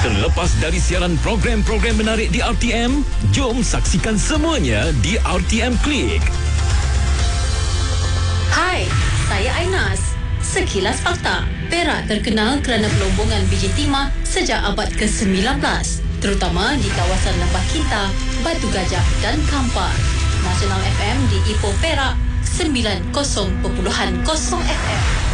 Terlepas dari siaran program-program menarik di RTM, jom saksikan semuanya di RTM Klik. Hai, saya Ainas. Sekilas fakta, Perak terkenal kerana pelombongan biji timah sejak abad ke-19, terutama di kawasan Lembah Kinta, Batu Gajah dan Kampar. Nasional FM di Ipoh Perak 90.0 FM.